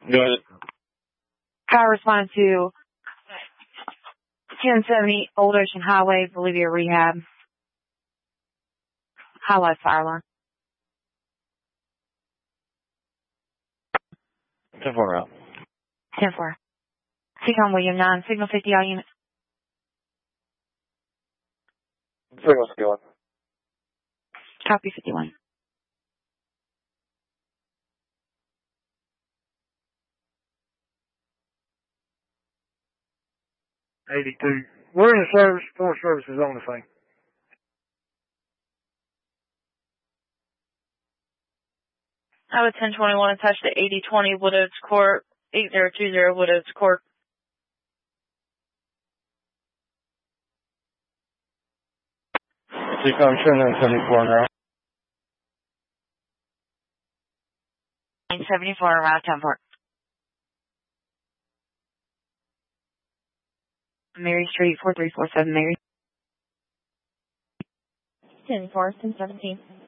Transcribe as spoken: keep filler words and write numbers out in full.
Go ahead. Power responded to ten seventy Old Ocean Highway, Bolivia Rehab. Highlight fire alarm. ten four out. ten four. Seacom William nine, signal fifty all units. Signal fifty-one. Copy fifty-one. eighty-two. We're in service. Forest Service is on the thing. I would ten twenty-one attached to eighty twenty Wood Oaks Court, eighty twenty Wood Oaks Court. Seacom nine seventy-four now. nine seventy-four, around ten four. Mary Street, four three four seven Mary. ten four, ten seventeen.